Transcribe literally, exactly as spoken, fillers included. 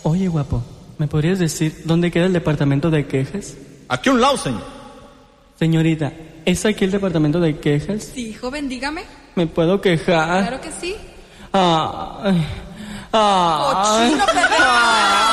Oye, guapo, ¿me podrías decir dónde queda el departamento de quejas? Aquí a un lado, señor. Señorita, ¿es aquí el departamento de quejas? Sí, joven, dígame. ¿Me puedo quejar? Claro que sí. Ay, ay, Cochino, perro.